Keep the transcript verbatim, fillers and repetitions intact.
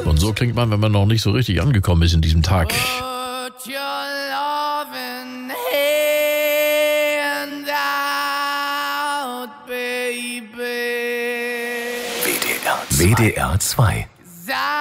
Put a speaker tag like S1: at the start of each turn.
S1: Und so klingt man, wenn man noch nicht so richtig angekommen ist in diesem Tag.
S2: Put your loving hand out, baby.
S3: W D R W D R zwei